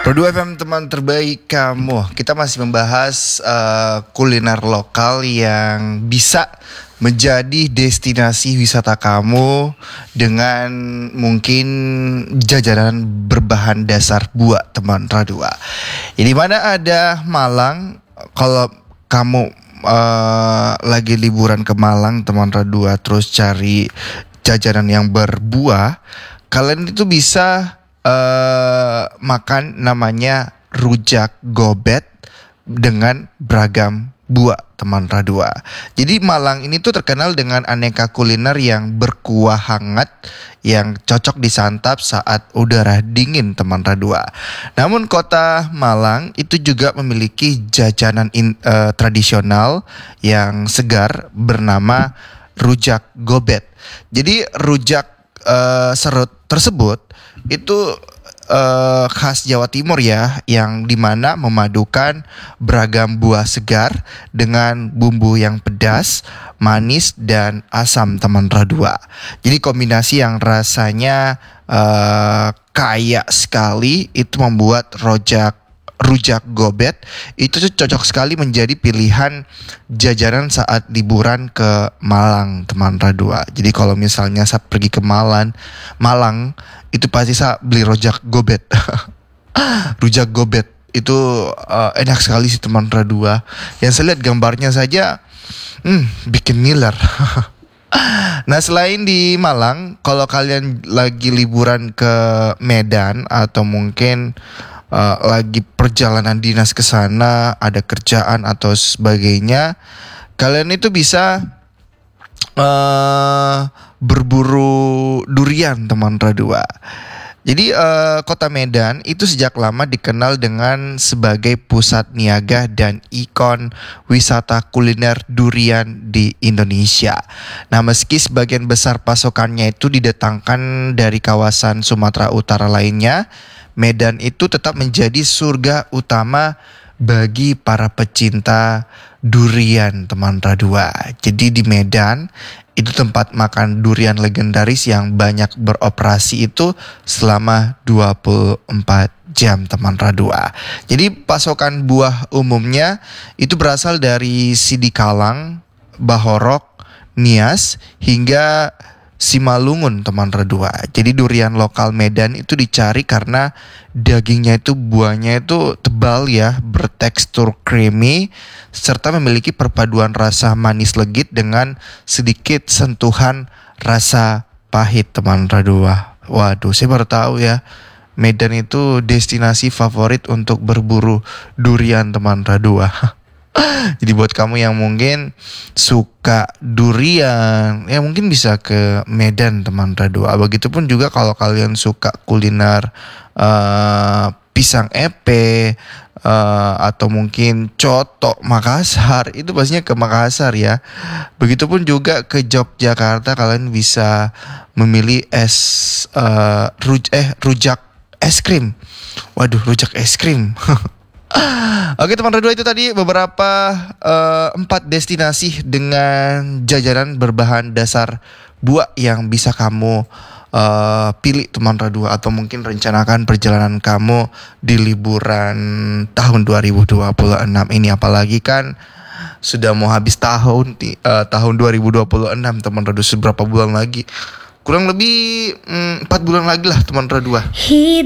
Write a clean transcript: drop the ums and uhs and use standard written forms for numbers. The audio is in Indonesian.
Pro 2 FM teman terbaik kamu. Kita masih membahas kuliner lokal yang bisa menjadi destinasi wisata kamu dengan mungkin jajanan berbahan dasar buah teman Radua. Di mana ada Malang. Kalau kamu lagi liburan ke Malang teman Radua, terus cari jajanan yang berbuah, kalian itu bisa makan namanya rujak gobet dengan beragam buah teman Radua. Jadi Malang ini tuh terkenal dengan aneka kuliner yang berkuah hangat yang cocok disantap saat udara dingin teman Radua. Namun kota Malang itu juga memiliki jajanan tradisional yang segar bernama rujak gobet. Jadi rujak serut tersebut itu khas Jawa Timur ya, yang dimana memadukan beragam buah segar dengan bumbu yang pedas, manis dan asam teman Radua. Jadi kombinasi yang rasanya kaya sekali itu membuat rujak gobet itu cocok sekali menjadi pilihan jajanan saat liburan ke Malang teman Radua. Jadi kalau misalnya saat pergi ke Malang itu pasti saya beli rujak gobet. Rujak gobet itu enak sekali sih teman Radua. Yang saya lihat gambarnya saja bikin ngiler. Nah, selain di Malang, kalau kalian lagi liburan ke Medan atau mungkin lagi perjalanan dinas ke sana, ada kerjaan atau sebagainya, kalian itu bisa berburu durian teman Radua. Jadi kota Medan itu sejak lama dikenal dengan sebagai pusat niaga dan ikon wisata kuliner durian di Indonesia. Nah, meski sebagian besar pasokannya itu didatangkan dari kawasan Sumatera Utara lainnya, Medan itu tetap menjadi surga utama bagi para pecinta durian teman Radua. Jadi di Medan itu tempat makan durian legendaris yang banyak beroperasi itu selama 24 jam teman Radua. Jadi pasokan buah umumnya itu berasal dari Sidikalang, Bahorok, Nias hingga Simalungun teman Radua. Jadi durian lokal Medan itu dicari karena dagingnya itu, buahnya itu tebal ya, bertekstur creamy serta memiliki perpaduan rasa manis legit dengan sedikit sentuhan rasa pahit teman Radua. Waduh, saya baru tahu ya, Medan itu destinasi favorit untuk berburu durian teman Radua. Jadi buat kamu yang mungkin suka durian, ya mungkin bisa ke Medan teman Radua. Begitupun juga kalau kalian suka kuliner pisang epe atau mungkin coto Makassar, itu pastinya ke Makassar ya. Begitupun juga ke Yogyakarta, kalian bisa memilih rujak es krim. Waduh, rujak es krim. Oke teman Radua, itu tadi beberapa 4 destinasi dengan jajanan berbahan dasar buah yang bisa kamu pilih teman Radua, atau mungkin rencanakan perjalanan kamu di liburan tahun 2026 ini. Apalagi kan sudah mau habis tahun 2026 teman Radua. Seberapa bulan lagi? Kurang lebih 4 bulan lagi lah teman Radua.